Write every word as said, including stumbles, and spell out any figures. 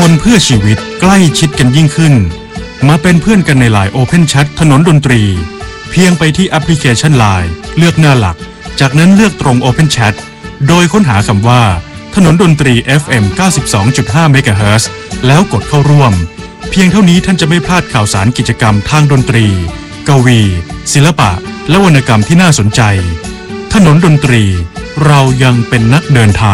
คนเพื่อชีวิตใกล้ชิดกันยิ่งขึ้นมาเป็นเพื่อนกันในไลน์ Open Chat ถนนดนตรีเพียงไปที่แอปพลิเคชัน ไลน์ เลือกหน้าหลักจากนั้นเลือกตรง Open Chat โดยค้นหาคำว่าถนนดนตรี เอฟ เอ็ม เก้าสิบสองจุดห้า เมกะเฮิรตซ์แล้วกดเข้าร่วมเพียงเท่านี้ท่านจะไม่พลาดข่าวสารกิจกรรมทางดนตรีกวีศิลปะและวรรณกรรมที่น่าสนใจถนนดนตรีเรายังเป็นนักเดินทาง